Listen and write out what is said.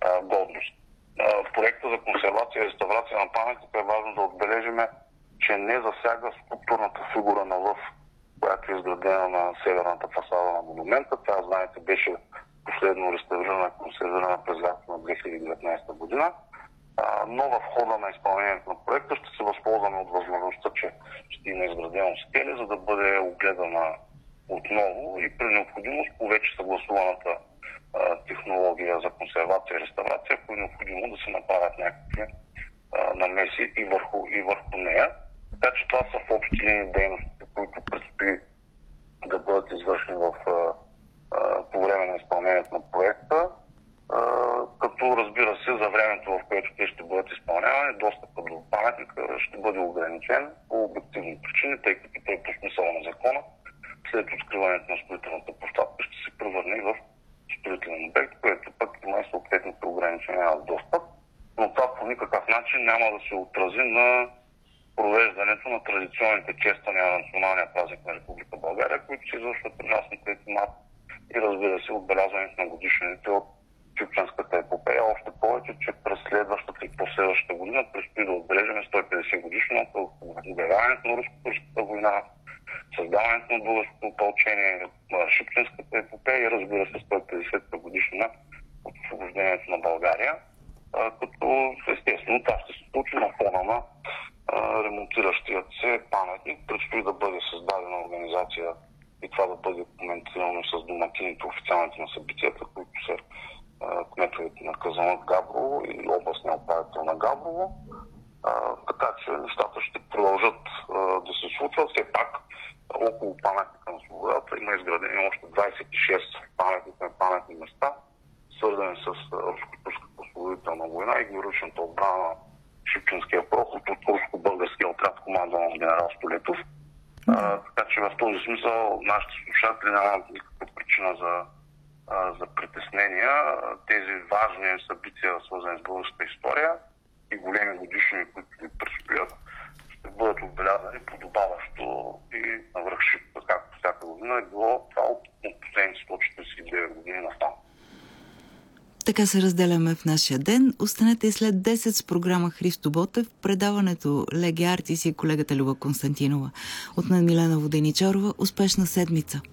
годност. Проекта за консервация и реставрация на паметника е важно да отбележиме, че не засяга скулптурната фигура на лъв, която е изградена на северната фасада на монумента. Тя, знаете, беше последно реставрирана и консервирана през лятото на 2019 година. Но в хода на изпълнението на проекта ще се възползваме от възможността, че ще има изградено скеле, за да бъде огледана отново и при необходимост по вече съгласуваната технология за консервация и реставрация, ако е необходимо да се направят някакви намеси и върху нея. Така че това са в общи линии дейностите, които предстои да бъдат извършени по време на изпълнението на проекта, като разбира се, за времето, в което те ще бъдат изпълнявани, достъпът до паметника ще бъде ограничен по обективни причини, тъй като той по смисъла на закона след откриването на строителната площадка ще се превърне в строителен обект, което пък има съответните ограничения на достъп, но това по никакъв начин няма да се отрази на провеждането на традиционните чествания на националния празник на Република България, които се извършват при нас на 3 март и разбира се отбелязването на годишните от Шипченската епопея. Още повече, че през следващата и последващата година предстои да отбележим 150 годишната от обявяването на Руско-турската война, създаването на българското опълчение, Шипченската епопея и разбира се 150-та годишна от освобождението на България. Като естествено това ще се случи на фона на ремонтиращият се паметник. Предстои да бъде създадена организация и това да бъде коментирано с домакините официалните на събитията, които са кметовете на Казанлък, Габрово и областния управител на Габрово. Така че нещата ще продължат да се случват. Все пак около паметника на свободата има изградени още 26 паметни места, свързани с Руско-турската освободителна война и героичната отбрана на Шипченския проход от руско-българския отряд, командван от генерал Столетов. Така че в този смисъл нашите слушатели нямат никаква причина за притеснения. Тези важни събития, свързани с българската история и големи годишни, които ни предстоят, ще бъдат отбелязани подобаващо и навръх Шипка, както всяка година е било това от последните 149 години насам. Така се разделяме в нашия ден. Останете и след 10 с програма Христо Ботев, предаването Леги Артис и колегата Люба Константинова. От мен Милена Воденичарова. Успешна седмица!